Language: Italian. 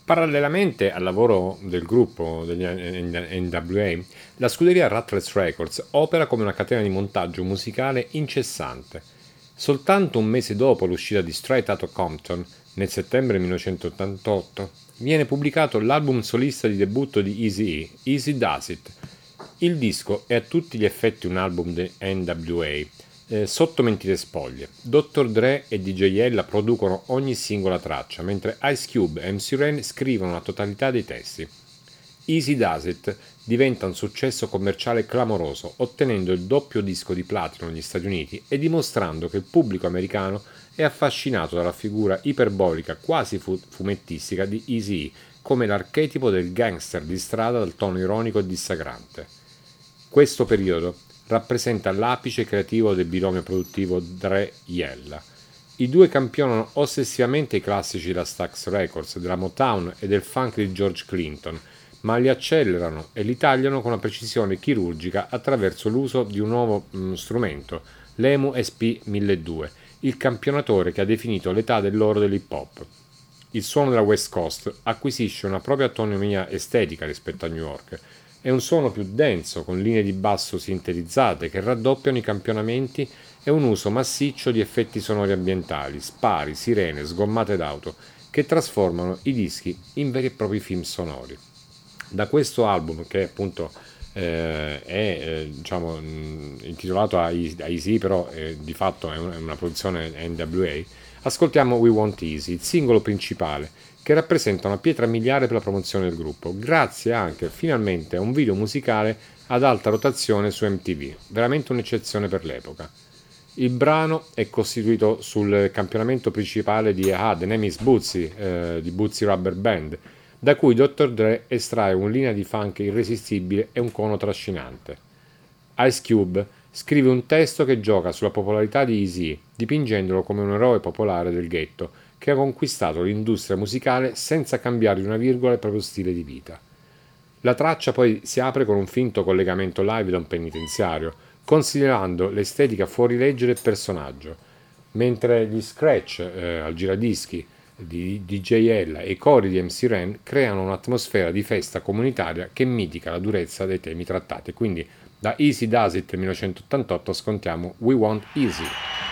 Parallelamente al lavoro del gruppo degli NWA, la scuderia Rattlers Records opera come una catena di montaggio musicale incessante. Soltanto un mese dopo l'uscita di Straight Outta Compton, nel settembre 1988, viene pubblicato l'album solista di debutto di Eazy-E, Easy Does It. Il disco è a tutti gli effetti un album di NWA, sotto mentite spoglie. Dr. Dre e DJ Ella producono ogni singola traccia, mentre Ice Cube e MC Ren scrivono la totalità dei testi. Easy Does It diventa un successo commerciale clamoroso, ottenendo il doppio disco di platino negli Stati Uniti e dimostrando che il pubblico americano è affascinato dalla figura iperbolica, quasi fumettistica di Eazy-E, come l'archetipo del gangster di strada dal tono ironico e dissacrante. Questo periodo rappresenta l'apice creativo del binomio produttivo Dre-Yella. I due campionano ossessivamente i classici della Stax Records, della Motown e del funk di George Clinton, ma li accelerano e li tagliano con una precisione chirurgica attraverso l'uso di un nuovo strumento, l'EMU SP-1002, il campionatore che ha definito l'età dell'oro dell'hip hop. Il suono della West Coast acquisisce una propria autonomia estetica rispetto a New York. È un suono più denso, con linee di basso sintetizzate che raddoppiano i campionamenti e un uso massiccio di effetti sonori ambientali, spari, sirene, sgommate d'auto, che trasformano i dischi in veri e propri film sonori. Da questo album, che appunto è diciamo, intitolato a Eazy, però di fatto è una produzione NWA, ascoltiamo We Want Easy, il singolo principale, che rappresenta una pietra miliare per la promozione del gruppo, grazie anche finalmente a un video musicale ad alta rotazione su MTV, veramente un'eccezione per l'epoca. Il brano è costituito sul campionamento principale di The Name is Bootsy, di Bootsy Rubber Band, da cui Dr. Dre estrae una linea di funk irresistibile e un cono trascinante. Ice Cube scrive un testo che gioca sulla popolarità di Eazy, dipingendolo come un eroe popolare del ghetto che ha conquistato l'industria musicale senza cambiare di una virgola il proprio stile di vita. La traccia poi si apre con un finto collegamento live da un penitenziario, considerando l'estetica fuorilegge del personaggio, mentre gli scratch al giradischi di DJ Ella e i cori di MC Ren creano un'atmosfera di festa comunitaria che mitica la durezza dei temi trattati. Quindi da Easy Does It 1988 ascoltiamo We Want Easy.